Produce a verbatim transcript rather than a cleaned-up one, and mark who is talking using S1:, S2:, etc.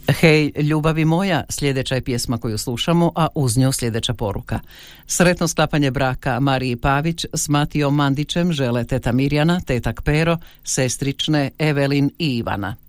S1: Hej, ljubavi moja, sljedeća je pjesma koju slušamo, a uz nju sljedeća poruka. Sretno sklapanje braka Mariji Pavić s Matijom Mandićem žele teta Mirjana, tetak Pero, sestrične Evelin i Ivana.